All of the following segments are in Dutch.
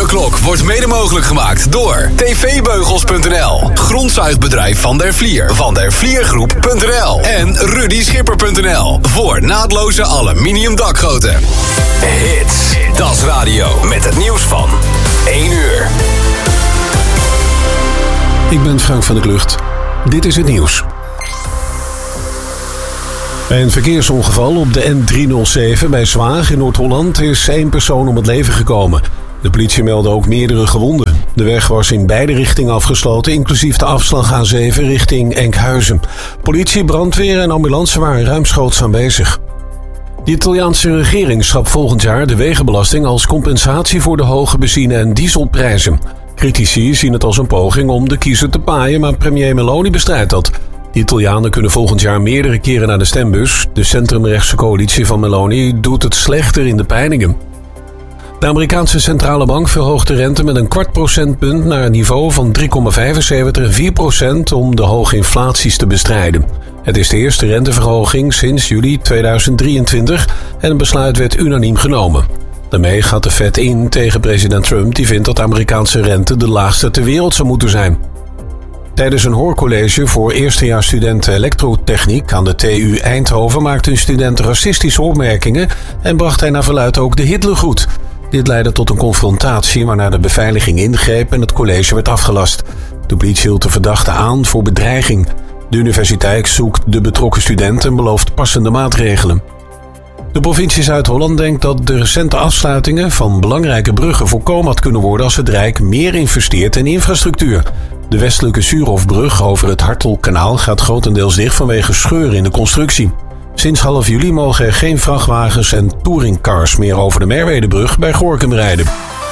Radioklok wordt mede mogelijk gemaakt door tvbeugels.nl, Grondzuigbedrijf Van der Vlier, Van der Vliergroep.nl en RudySchipper.nl voor naadloze aluminium dakgoten. Hits, Das Radio met het nieuws van 1 uur. Ik ben Frank van der Klucht. Dit is het nieuws. Bij een verkeersongeval op de N307 bij Zwaag in Noord-Holland is 1 persoon om het leven gekomen. De politie meldde ook meerdere gewonden. De weg was in beide richtingen afgesloten, inclusief de afslag A7 richting Enkhuizen. Politie, brandweer en ambulance waren ruimschoots aanwezig. De Italiaanse regering schrapt volgend jaar de wegenbelasting als compensatie voor de hoge benzine- en dieselprijzen. Critici zien het als een poging om de kiezer te paaien, maar premier Meloni bestrijdt dat. De Italianen kunnen volgend jaar meerdere keren naar de stembus. De centrumrechtse coalitie van Meloni doet het slechter in de peilingen. De Amerikaanse centrale bank verhoogt de rente met een 0,25 procentpunt naar een niveau van 3,75 en 4% om de hoge inflaties te bestrijden. Het is de eerste renteverhoging sinds juli 2023 en een besluit werd unaniem genomen. Daarmee gaat de Fed in tegen president Trump, die vindt dat de Amerikaanse rente de laagste ter wereld zou moeten zijn. Tijdens een hoorcollege voor eerstejaarsstudenten elektrotechniek aan de TU Eindhoven maakte een student racistische opmerkingen en bracht hij naar verluidt ook de Hitlergroet. Dit leidde tot een confrontatie waarna de beveiliging ingreep en het college werd afgelast. De politie hield de verdachte aan voor bedreiging. De universiteit zoekt de betrokken student en belooft passende maatregelen. De provincie Zuid-Holland denkt dat de recente afsluitingen van belangrijke bruggen voorkomen had kunnen worden als het Rijk meer investeert in infrastructuur. De westelijke Suurhofbrug over het Hartelkanaal gaat grotendeels dicht vanwege scheuren in de constructie. Sinds half juli mogen er geen vrachtwagens en touringcars meer over de Merwedebrug bij Gorinchem rijden.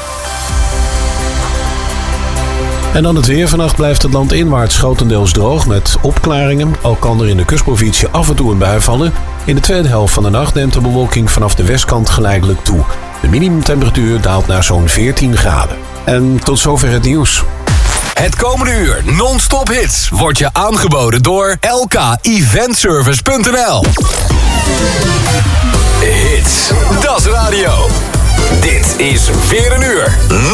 En dan het weer. Vannacht blijft het land inwaarts grotendeels droog met opklaringen. Al kan er in de kustprovincie af en toe een bui vallen. In de tweede helft van de nacht neemt de bewolking vanaf de westkant geleidelijk toe. De minimumtemperatuur daalt naar zo'n 14 graden. En tot zover het nieuws. Het komende uur non-stop hits wordt je aangeboden door lkeventservice.nl. Hits, Das Radio. Dit is weer een uur